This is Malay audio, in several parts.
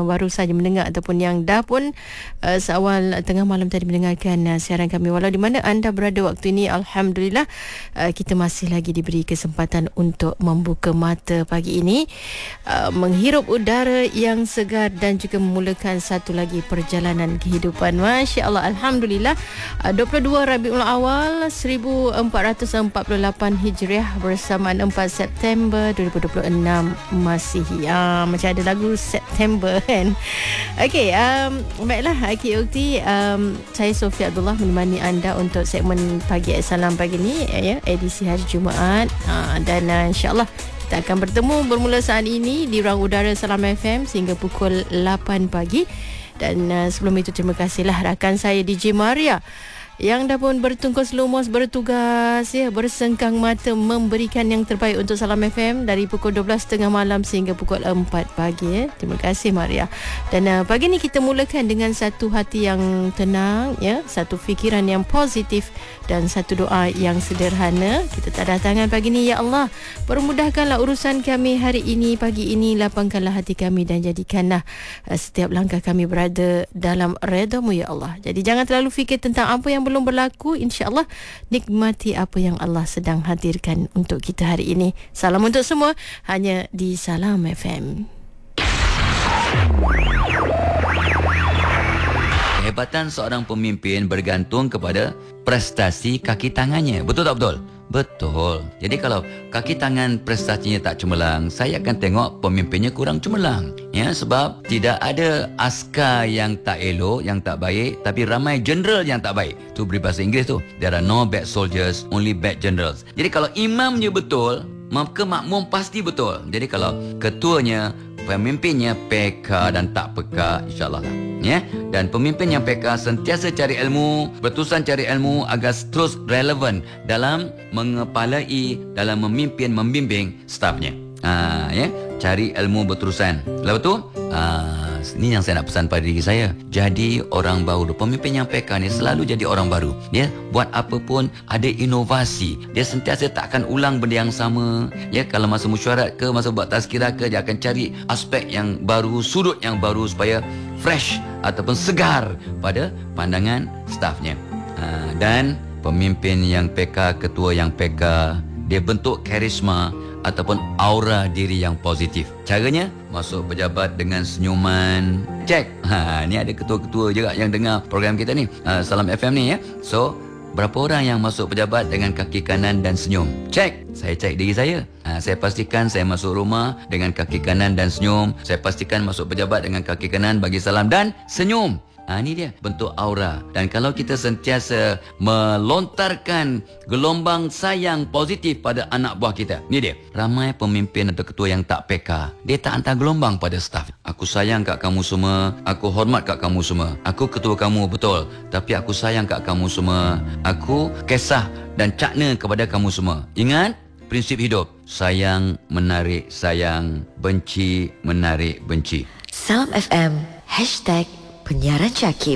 baru saja mendengar ataupun yang dah pun seawal tengah malam tadi mendengarkan siaran kami, walau di mana anda berada waktu ini, alhamdulillah kita masih lagi diberi kesempatan untuk membuka mata pagi ini, menghirup udara yang segar dan juga memulakan satu lagi perjalanan kehidupan. Masya Allah, alhamdulillah. 22 Rabiul Awal 1448 Hijriah bersamaan 4 September 2026 Masihi. Macam ada lagu September kan. Okey, baiklah Kak Ukti, saya Sofia Abdullah menemani anda untuk segmen Pagi Salam pagi ni, ya, edisi hari Jumaat, dan insya-Allah kita akan bertemu bermula saat ini di ruang udara Salam FM sehingga pukul 8 pagi. Dan sebelum itu terima kasihlah rakan saya DJ Maria yang dah pun bertungkus lumus bertugas, ya, bersengkang mata memberikan yang terbaik untuk Salam FM dari pukul 12.30 malam sehingga pukul 4 pagi, ya. Terima kasih Maria. Dan pagi ni kita mulakan dengan satu hati yang tenang, ya, satu fikiran yang positif dan satu doa yang sederhana. Kita tadah tangan pagi ni, ya Allah, permudahkanlah urusan kami hari ini, pagi ini, lapangkanlah hati kami dan jadikanlah setiap langkah kami berada dalam redha-Mu, ya Allah. Jadi jangan terlalu fikir tentang apa yang belum berlaku, insya-Allah nikmati apa yang Allah sedang hadirkan untuk kita hari ini. Salam untuk semua hanya di Salam FM. Kehebatan seorang pemimpin bergantung kepada prestasi kaki tangannya. Betul tak betul? Betul. Jadi kalau kaki tangan prestasinya tak cemerlang, saya akan tengok pemimpinnya kurang cemerlang. Ya, sebab tidak ada askar yang tak elok, yang tak baik, tapi ramai general yang tak baik. Tu berbahasa Inggeris tu. There are no bad soldiers, only bad generals. Jadi kalau imamnya betul, maka makmum pasti betul. Jadi kalau ketuanya, pemimpinnya peka dan tak peka, insya-Allah lah. Ya, dan pemimpin yang peka sentiasa cari ilmu, berterusan cari ilmu agar terus relevan dalam mengepalai, dalam memimpin, membimbing stafnya. Ya, cari ilmu berterusan. Lepas tu, ini yang saya nak pesan pada diri saya. Jadi orang baru. Pemimpin yang peka ni selalu jadi orang baru. Dia buat apa pun ada inovasi. Dia sentiasa tak akan ulang benda yang sama. Ya, kalau masa mesyuarat ke, masa buat tazkirah ke, dia akan cari aspek yang baru, sudut yang baru supaya fresh ataupun segar pada pandangan stafnya. Dan pemimpin yang peka, ketua yang peka, dia bentuk karisma ataupun aura diri yang positif. Caranya, masuk pejabat dengan senyuman. Cek. Ni ada ketua-ketua juga yang dengar program kita ni, Salam FM ni, ya. So, berapa orang yang masuk pejabat dengan kaki kanan dan senyum? Cek. Saya cek diri saya. Saya pastikan saya masuk rumah dengan kaki kanan dan senyum. Saya pastikan masuk pejabat dengan kaki kanan, bagi salam dan senyum. Ini dia bentuk aura. Dan kalau kita sentiasa melontarkan gelombang sayang positif pada anak buah kita, ni dia. Ramai pemimpin atau ketua yang tak peka. Dia tak hantar gelombang pada staf. Aku sayang kat kamu semua, aku hormat kat kamu semua. Aku ketua kamu, betul, tapi aku sayang kat kamu semua. Aku kisah dan cakna kepada kamu semua. Ingat prinsip hidup. Sayang menarik sayang, benci menarik benci. Salam FM #Penyiaran Jakim.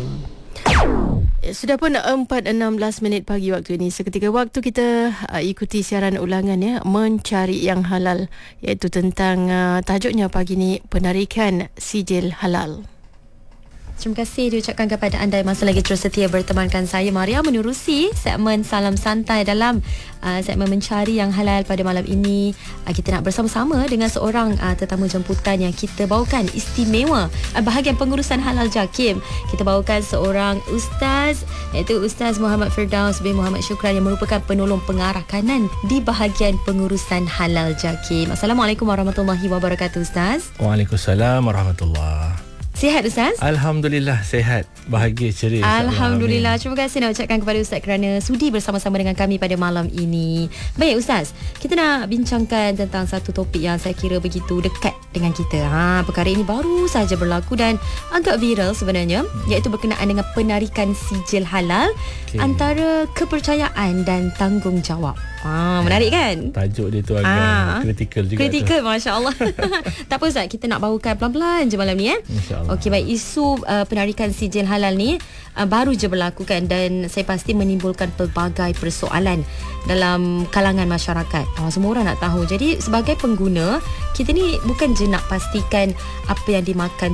Sudah pun 4.16 pagi waktu ini. Seketika waktu kita ikuti siaran ulangan, ya, Mencari yang Halal, iaitu tentang tajuknya pagi ini, penarikan sijil halal. Terima kasih diucapkan kepada anda yang masih lagi terus setia bertemankan saya Maria menerusi segmen Salam Santai dalam segmen Mencari yang Halal pada malam ini. Kita nak bersama-sama dengan seorang tetamu jemputan yang kita bawakan istimewa, bahagian pengurusan halal Jakim. Kita bawakan seorang ustaz, iaitu Ustaz Muhammad Firdaus bin Muhammad Syukran, yang merupakan penolong pengarah kanan di bahagian pengurusan halal Jakim. Assalamualaikum warahmatullahi wabarakatuh, Ustaz. Waalaikumsalam warahmatullahi. Sihat, Ustaz? Alhamdulillah, sihat. Bahagia, ceria. Alhamdulillah. Terima kasih nak ucapkan kepada Ustaz kerana sudi bersama-sama dengan kami pada malam ini. Baik, Ustaz, kita nak bincangkan tentang satu topik yang saya kira begitu dekat dengan kita. Perkara ini baru saja berlaku dan agak viral sebenarnya, iaitu berkenaan dengan penarikan sijil halal, antara kepercayaan dan tanggungjawab. Menarik kan? Tajuk dia tu agak kritikal juga. Kritikal, Masya Allah. Tak apa, Ustaz, kita nak bawakan pelan-pelan je malam ni, InsyaAllah. Okey, baik. Isu penarikan sijil halal ni baru je berlaku kan, dan saya pasti menimbulkan pelbagai persoalan dalam kalangan masyarakat. Semua orang nak tahu. Jadi sebagai pengguna, kita ni bukan je nak pastikan apa yang dimakan